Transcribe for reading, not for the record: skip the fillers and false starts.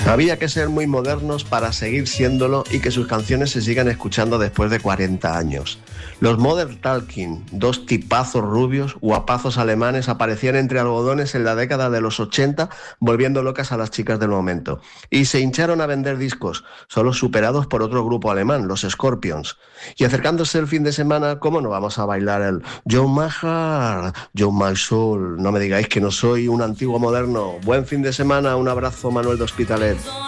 Había que ser muy modernos para seguir siéndolo y que sus canciones se sigan escuchando después de 40 años. Los Modern Talking, dos tipazos rubios, guapazos alemanes, aparecían entre algodones en la década de los 80, volviendo locas a las chicas del momento. Y se hincharon a vender discos, solo superados por otro grupo alemán, los Scorpions. Y acercándose el fin de semana, ¿cómo no vamos a bailar el John My Heart, John My Soul? No me digáis que no soy un antiguo moderno. Buen fin de semana, un abrazo, Manuel de Hospitalet.